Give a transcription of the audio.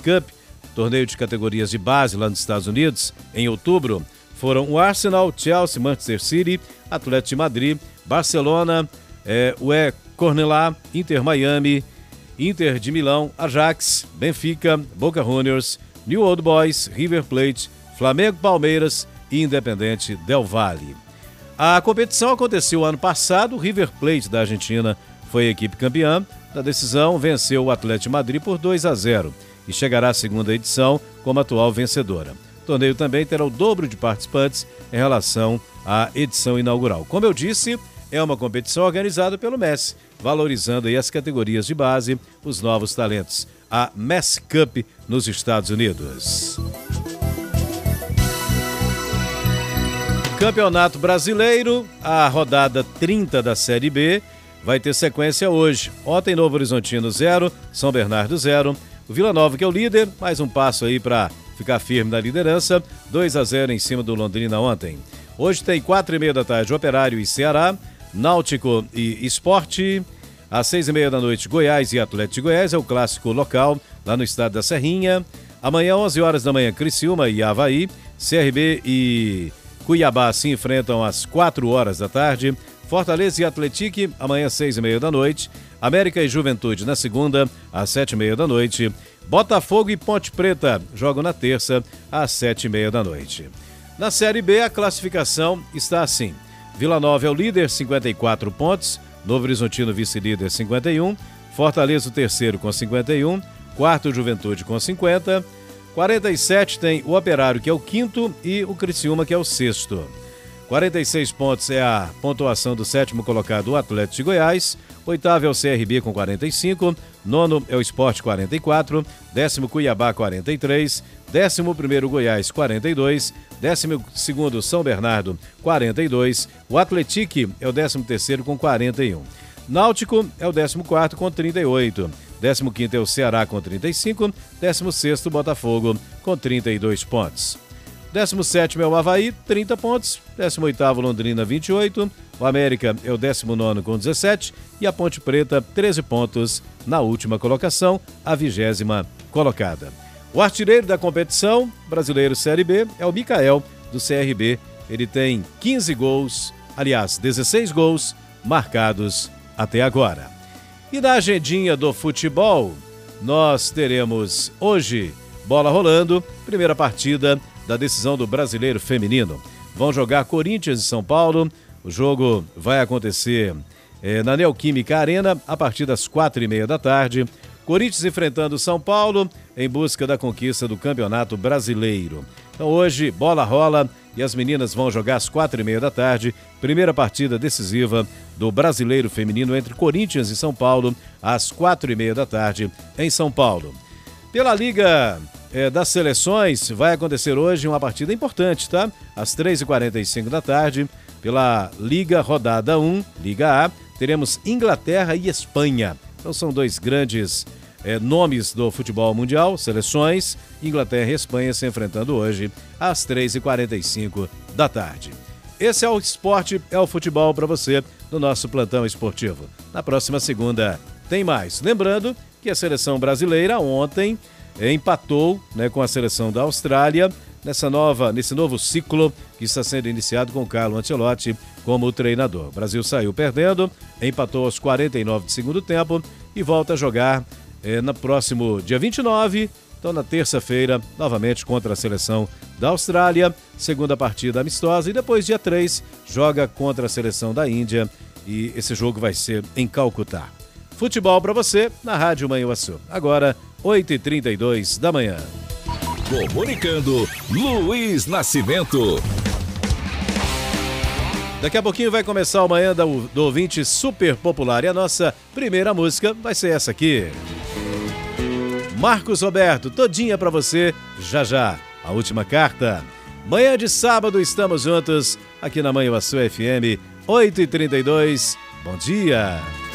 Cup, torneio de categorias de base lá nos Estados Unidos, em outubro, foram o Arsenal, Chelsea, Manchester City, Atlético de Madrid, Barcelona, UE Cornellá, Inter Miami, Inter de Milão, Ajax, Benfica, Boca Juniors, New Old Boys, River Plate, Flamengo, Palmeiras e Independente Del Valle. A competição aconteceu ano passado, o River Plate da Argentina foi a equipe campeã. Da decisão, venceu o Atlético de Madrid por 2-0 e chegará à segunda edição como atual vencedora. O torneio também terá o dobro de participantes em relação à edição inaugural. Como eu disse, é uma competição organizada pelo Messi, valorizando aí as categorias de base, os novos talentos. A Messi Cup nos Estados Unidos. Campeonato Brasileiro, a rodada 30 da Série B, vai ter sequência hoje. Ontem, Novo Horizontino 0, São Bernardo 0. O Vila Nova, que é o líder, mais um passo aí para ficar firme na liderança. 2-0 em cima do Londrina ontem. Hoje tem 4h30 da tarde, Operário e Ceará, Náutico e Sport. Às 6h30 da noite, Goiás e Atlético de Goiás, é o clássico local lá no estado da Serrinha. Amanhã, 11 horas da manhã, Criciúma e Avaí. CRB e Cuiabá se enfrentam às 4 horas da tarde. Fortaleza e Atlético, amanhã 6h30 da noite. América e Juventude na segunda, às 7h30 da noite. Botafogo e Ponte Preta jogam na terça, às 7h30 da noite. Na Série B, a classificação está assim. Vila Nova é o líder, 54 pontos. Novo Horizontino, vice-líder, 51. Fortaleza, o terceiro, com 51. Quarto, Juventude, com 50. 47 tem o Operário, que é o quinto, e o Criciúma, que é o sexto. 46 pontos é a pontuação do sétimo colocado, o Atlético de Goiás. Oitavo é o CRB com 45. Nono é o Sport, 44. Décimo, Cuiabá, 43. 11º, Goiás, 42. 12º, São Bernardo, 42. O Atlético é o 13º com 41. Náutico é o 14º com 38. 15º é o Ceará com 35. 16º, Botafogo com 32 pontos. 17º é o Avaí, 30 pontos. 18º, Londrina, 28. O América é o 19º com 17. E a Ponte Preta, 13 pontos na última colocação, a 20ª colocada. O artilheiro da competição, brasileiro Série B, é o Mikael, do CRB. Ele tem 15 gols, aliás, 16 gols marcados até agora. E na agendinha do futebol, nós teremos hoje bola rolando, primeira partida da decisão do Brasileiro Feminino. Vão jogar Corinthians e São Paulo. O jogo vai acontecer na Neoquímica Arena a partir das 4h30 da tarde. Corinthians enfrentando São Paulo em busca da conquista do Campeonato Brasileiro. Então hoje, bola rola e as meninas vão jogar às 4h30 da tarde. Primeira partida decisiva do Brasileiro Feminino entre Corinthians e São Paulo às 4h30 da tarde em São Paulo. Pela Liga das Seleções, vai acontecer hoje uma partida importante, tá? Às 3h45 da tarde, pela Liga Rodada 1, Liga A, teremos Inglaterra e Espanha. Então são dois grandes nomes do futebol mundial, seleções, Inglaterra e Espanha se enfrentando hoje às 3h45 da tarde. Esse é o esporte, é o futebol para você no nosso plantão esportivo. Na próxima segunda tem mais. Lembrando que a seleção brasileira ontem empatou, com a seleção da Austrália nesse novo ciclo que está sendo iniciado com Carlo Ancelotti como treinador. O Brasil saiu perdendo, empatou aos 49 do segundo tempo e volta a jogar no próximo dia 29, então na terça-feira, novamente contra a seleção da Austrália, segunda partida amistosa, e depois dia 3 joga contra a seleção da Índia e esse jogo vai ser em Calcutá. Futebol para você na Rádio Manhuaçu. Agora, 8h32 da manhã. Comunicando, Luiz Nascimento. Daqui a pouquinho vai começar o Manhã do Ouvinte Super Popular. E a nossa primeira música vai ser essa aqui. Marcos Roberto, todinha pra você, já já. A última carta. Manhã de sábado, estamos juntos aqui na Manhuaçu FM, 8h32. Bom dia.